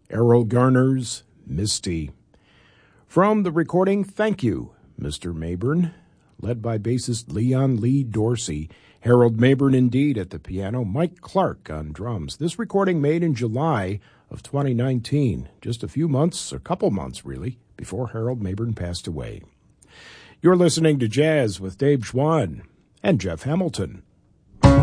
Errol Garner's Misty. From the recording, Thank You, Mr. Mayburn, led by bassist Leon Lee Dorsey. Harold Mayburn indeed at the piano, Mike Clark on drums. This recording made in July of 2019, just a couple months really, before Harold Mayburn passed away. You're listening to Jazz with Dave Schwann and Jeff Hamilton